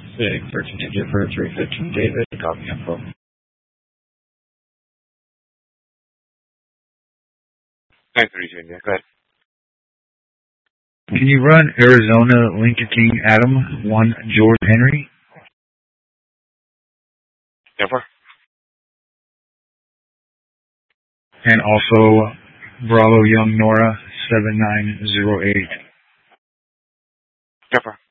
Big for ticket for 315 David, copy info. 932, yeah, go ahead. Can you run Arizona Lincoln King Adam 1 George Henry? Never. And also Bravo Young Nora 7908. Never.